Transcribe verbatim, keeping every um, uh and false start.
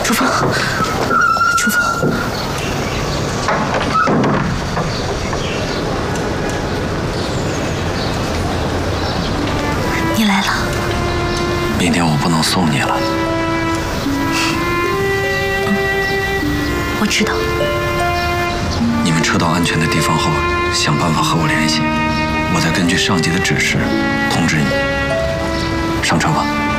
楚风，楚风，你来了。 明天我不能送你了。 嗯，我知道。 你们车到安全的地方后，想办法和我联系，我再根据上级的指示通知你。上车吧。